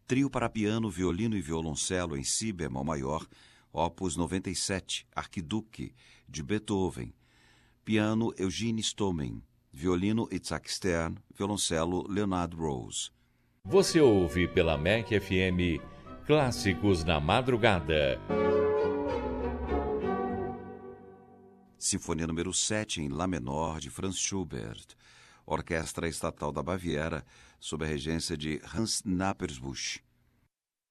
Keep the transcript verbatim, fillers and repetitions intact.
Trio para piano, violino e violoncelo em si bemol maior, opus noventa e sete, Arquiduque, de Beethoven. Piano, Eugene Stollman. Violino, Itzhak Stern. Violoncelo, Leonard Rose. Você ouve pela M E C F M Clássicos na Madrugada. Sinfonia número sete em Lá menor, de Franz Schubert. Orquestra Estatal da Baviera, sob a regência de Hans Knappersbusch.